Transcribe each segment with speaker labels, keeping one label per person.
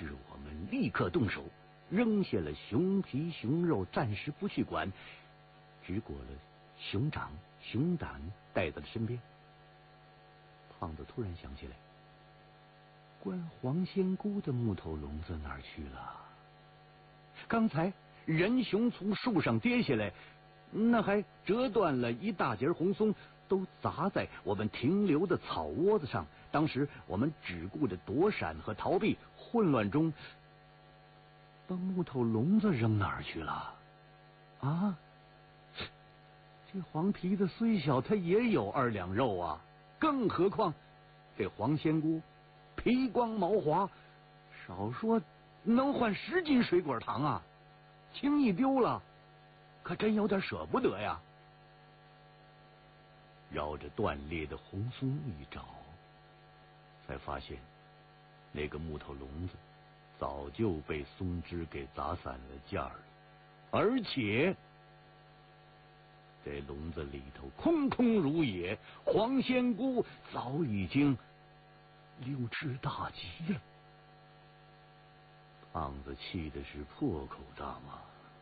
Speaker 1: 是我们立刻动手，扔下了熊皮熊肉，暂时不去管，只裹了熊掌熊胆带在了身边。胖子突然想起来，关黄仙姑的木头笼子哪儿去了？刚才人熊从树上跌下来，那还折断了一大截红松，都砸在我们停留的草窝子上。当时我们只顾着躲闪和逃避，混乱中把木头笼子扔哪儿去了？啊，这黄皮子虽小，它也有2两肉啊！更何况这黄仙姑皮光毛滑，少说能换10斤水果糖啊！轻易丢了，可真有点舍不得呀。绕着断裂的红松一找，才发现那个木头笼子早就被松枝给砸散了架了，而且这笼子里头空空如也，黄仙姑早已经溜之大吉了。胖子气的是破口大骂。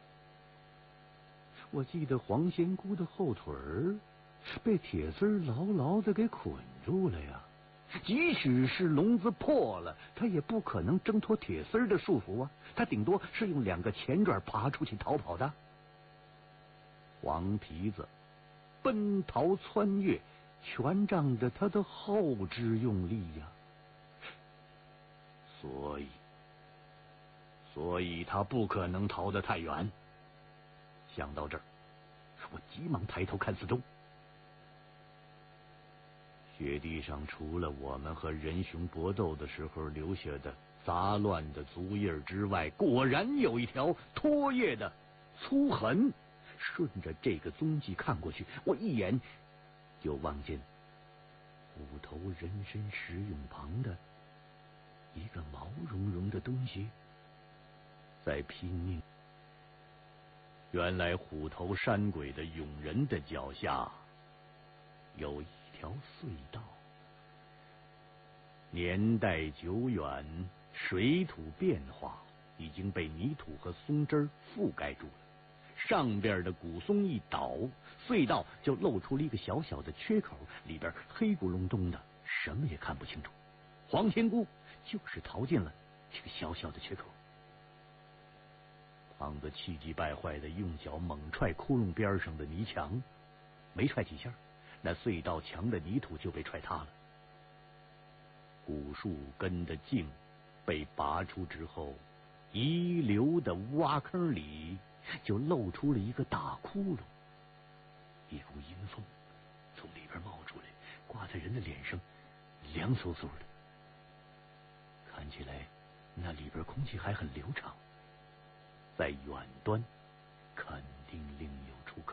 Speaker 1: 我记得黄仙姑的后腿被铁丝牢牢的给捆住了呀，即使是笼子破了，他也不可能挣脱铁丝的束缚啊，他顶多是用2个前爪爬出去逃跑的。黄皮子奔逃窜跃，全仗着他的后肢用力呀，所以他不可能逃得太远。想到这儿，我急忙抬头看四周，雪地上除了我们和人熊搏斗的时候留下的杂乱的足印之外，果然有一条拖曳的粗痕。顺着这个踪迹看过去，我一眼就望见虎头人参石俑旁的一个毛茸茸的东西在拼命。原来虎头山鬼的俑人的脚下有一条隧道，年代久远，水土变化，已经被泥土和松枝覆盖住了。上边的古松一倒，隧道就露出了一个小小的缺口，里边黑咕隆咚的，什么也看不清楚。黄仙姑就是逃进了这个小小的缺口。胖子气急败坏的用脚猛踹窟窿边上的泥墙，没踹几下，那隧道墙的泥土就被踹塌了。古树根的茎被拔出之后，遗留的挖坑里就露出了一个大窟窿，一股阴风从里边冒出来，刮在人的脸上，凉飕飕的。看起来那里边空气还很流畅，在远端肯定另有出口。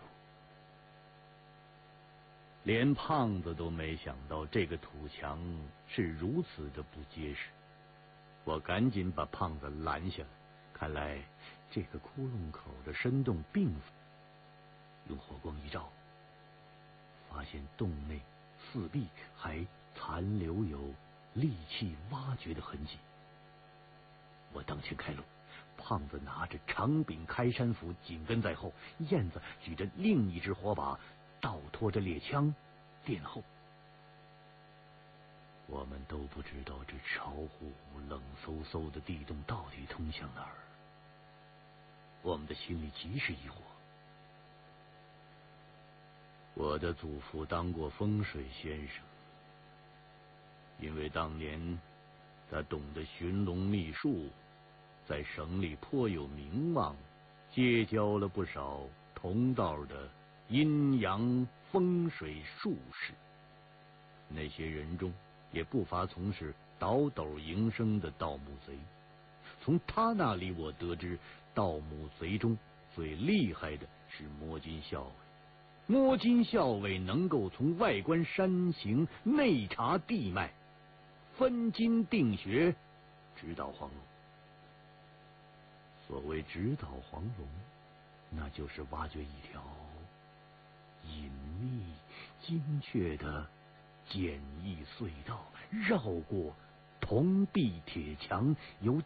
Speaker 1: 连胖子都没想到这个土墙是如此的不结实，我赶紧把胖子拦下来。看来这个窟窿口的深洞并非，用火光一照，发现洞内四壁还残留有利器挖掘的痕迹。我当前开路，胖子拿着长柄开山斧紧跟在后，燕子举着另一只火把，倒拖着猎枪殿后。我们都不知道这巢户冷飕飕的地洞到底通向哪儿，我们的心里极是疑惑。我的祖父当过风水先生，因为当年他懂得寻龙觅术，在省里颇有名望，结交了不少同道的阴阳风水术士。那些人中也不乏从事倒斗营生的盗墓贼。从他那里我得知，盗墓贼中最厉害的是摸金校尉。摸金校尉能够从外观山形内察地脉，分金定穴，直捣黄龙。所谓直捣黄龙，那就是挖掘一条隐秘精确的简易隧道，绕过铜壁铁墙，由